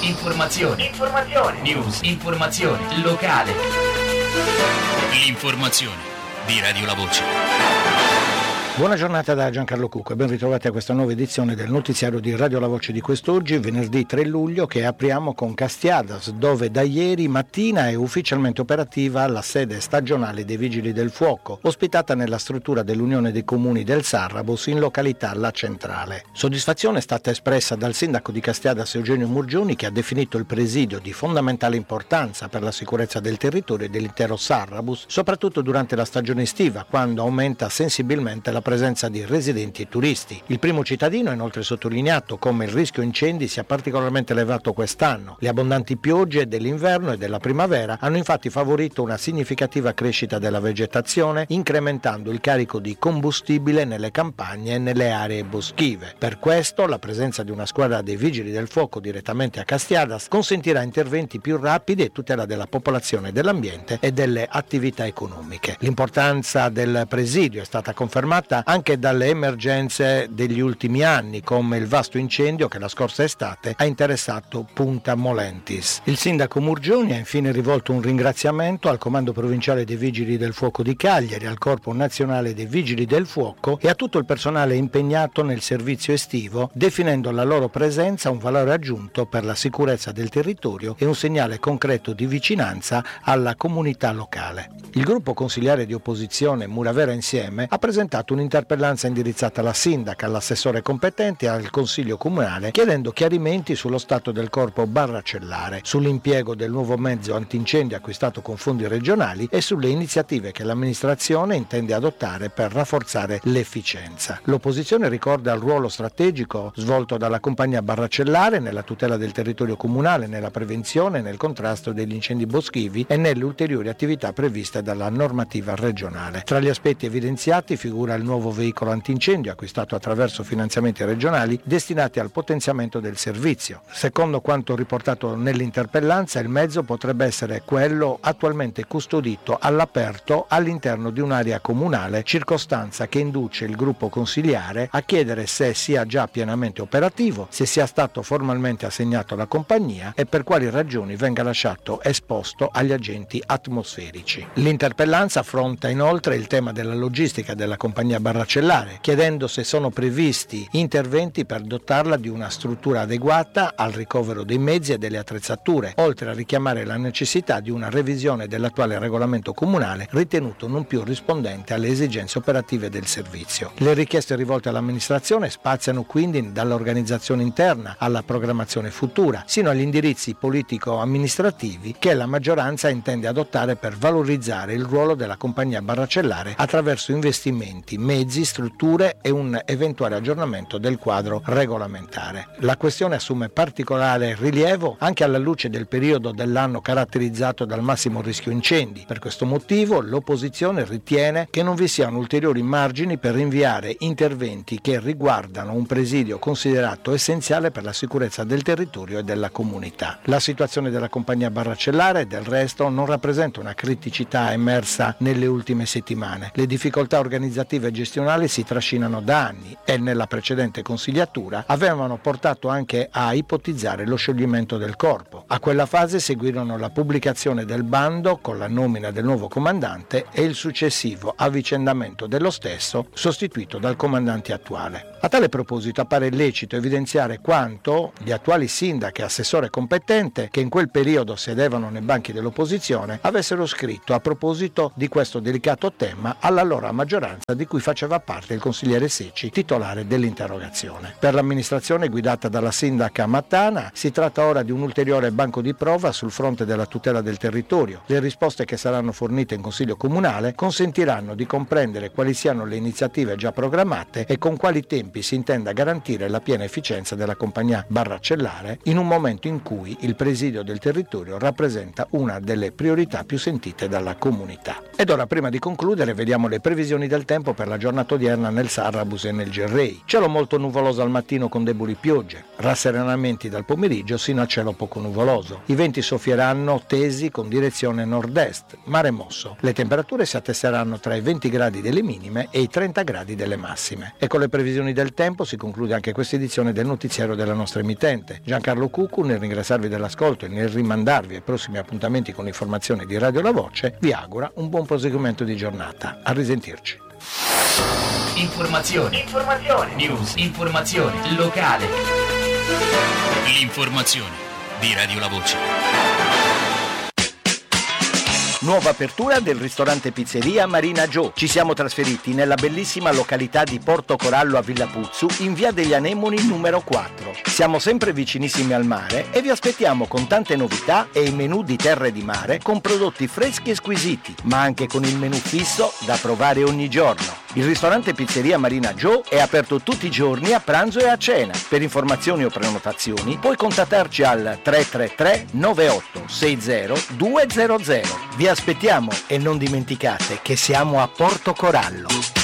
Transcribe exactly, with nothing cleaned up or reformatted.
Informazione. Informazione. News. Informazione. Locale. L'informazione di Radio La Voce. Buona giornata da Giancarlo Cucco e ben ritrovati a questa nuova edizione del notiziario di Radio La Voce di quest'oggi, venerdì tre luglio, che apriamo con Castiadas, dove da ieri mattina è ufficialmente operativa la sede stagionale dei Vigili del Fuoco, ospitata nella struttura dell'Unione dei Comuni del Sarrabus in località La Centrale. Soddisfazione è stata espressa dal sindaco di Castiadas Eugenio Murgioni, che ha definito il presidio di fondamentale importanza per la sicurezza del territorio e dell'intero Sarrabus, soprattutto durante la stagione estiva, quando aumenta sensibilmente la presenza di residenti e turisti. Il primo cittadino ha inoltre sottolineato come il rischio incendi sia particolarmente elevato quest'anno. Le abbondanti piogge dell'inverno e della primavera hanno infatti favorito una significativa crescita della vegetazione, incrementando il carico di combustibile nelle campagne e nelle aree boschive. Per questo la presenza di una squadra dei Vigili del Fuoco direttamente a Castiadas consentirà interventi più rapidi e tutela della popolazione, dell'ambiente e delle attività economiche. L'importanza del presidio è stata confermata anche dalle emergenze degli ultimi anni, come il vasto incendio che la scorsa estate ha interessato Punta Molentis. Il sindaco Murgioni ha infine rivolto un ringraziamento al Comando Provinciale dei Vigili del Fuoco di Cagliari, al Corpo Nazionale dei Vigili del Fuoco e a tutto il personale impegnato nel servizio estivo, definendo la loro presenza un valore aggiunto per la sicurezza del territorio e un segnale concreto di vicinanza alla comunità locale. Il gruppo consiliare di opposizione Muravera Insieme ha presentato un'interpellanza indirizzata alla sindaca, all'assessore competente e al consiglio comunale, chiedendo chiarimenti sullo stato del corpo barracellare, sull'impiego del nuovo mezzo antincendio acquistato con fondi regionali e sulle iniziative che l'amministrazione intende adottare per rafforzare l'efficienza. L'opposizione ricorda il ruolo strategico svolto dalla compagnia barracellare nella tutela del territorio comunale, nella prevenzione e nel contrasto degli incendi boschivi e nelle ulteriori attività previste dalla normativa regionale. Tra gli aspetti evidenziati figura il nuovo veicolo antincendio acquistato attraverso finanziamenti regionali destinati al potenziamento del servizio. Secondo quanto riportato nell'interpellanza, il mezzo potrebbe essere quello attualmente custodito all'aperto all'interno di un'area comunale, circostanza che induce il gruppo consiliare a chiedere se sia già pienamente operativo, se sia stato formalmente assegnato alla compagnia e per quali ragioni venga lasciato esposto agli agenti atmosferici. L'interpellanza affronta inoltre il tema della logistica della compagnia barracellare, chiedendo se sono previsti interventi per dotarla di una struttura adeguata al ricovero dei mezzi e delle attrezzature, oltre a richiamare la necessità di una revisione dell'attuale regolamento comunale ritenuto non più rispondente alle esigenze operative del servizio. Le richieste rivolte all'amministrazione spaziano quindi dall'organizzazione interna alla programmazione futura, sino agli indirizzi politico-amministrativi che la maggioranza intende adottare per valorizzare il ruolo della compagnia barracellare attraverso investimenti, mezzi, strutture e un eventuale aggiornamento del quadro regolamentare. La questione assume particolare rilievo anche alla luce del periodo dell'anno caratterizzato dal massimo rischio incendi. Per questo motivo l'opposizione ritiene che non vi siano ulteriori margini per rinviare interventi che riguardano un presidio considerato essenziale per la sicurezza del territorio e della comunità. La situazione della compagnia barracellare, del resto, non rappresenta una criticità emersa nelle ultime settimane. Le difficoltà organizzative e gestionali si trascinano da anni e nella precedente consigliatura avevano portato anche a ipotizzare lo scioglimento del corpo. A quella fase seguirono la pubblicazione del bando con la nomina del nuovo comandante e il successivo avvicendamento dello stesso, sostituito dal comandante attuale. A tale proposito appare illecito evidenziare quanto gli attuali sindaci e assessore competente, che in quel periodo sedevano nei banchi dell'opposizione, avessero scritto a proposito di questo delicato tema all'allora maggioranza di cui faceva parte il consigliere Secci, titolare dell'interrogazione. Per l'amministrazione guidata dalla sindaca Mattana si tratta ora di un ulteriore banco di prova sul fronte della tutela del territorio. Le risposte che saranno fornite in Consiglio Comunale consentiranno di comprendere quali siano le iniziative già programmate e con quali tempi si intenda garantire la piena efficienza della compagnia barracellare in un momento in cui il presidio del territorio rappresenta una delle priorità più sentite dalla comunità. Ed ora, prima di concludere, vediamo le previsioni del tempo per la giornata odierna nel Sarrabus e nel Gerrei. Cielo molto nuvoloso al mattino con deboli piogge, rasserenamenti dal pomeriggio sino a cielo poco nuvoloso. pericoloso. I venti soffieranno tesi con direzione nord-est, mare mosso. Le temperature si attesteranno tra i venti gradi delle minime e i trenta gradi delle massime. E con le previsioni del tempo si conclude anche questa edizione del notiziario della nostra emittente. Giancarlo Cuccu, nel ringraziarvi dell'ascolto e nel rimandarvi ai prossimi appuntamenti con informazioni di Radio La Voce, vi augura un buon proseguimento di giornata. A risentirci. Informazioni, informazioni, news, informazione locale. L'informazione di Radio La Voce. Nuova apertura del ristorante pizzeria Marina Joe. Ci siamo trasferiti nella bellissima località di Porto Corallo a Villa Puzzu, in via degli Anemoni numero quattro. Siamo sempre vicinissimi al mare e vi aspettiamo con tante novità e i menù di terra e di mare con prodotti freschi e squisiti, ma anche con il menù fisso da provare ogni giorno. Il ristorante pizzeria Marina Joe è aperto tutti i giorni a pranzo e a cena. Per informazioni o prenotazioni puoi contattarci al tre tre tre nove otto sei zero due zero zero. Vi aspettiamo e non dimenticate che siamo a Porto Corallo.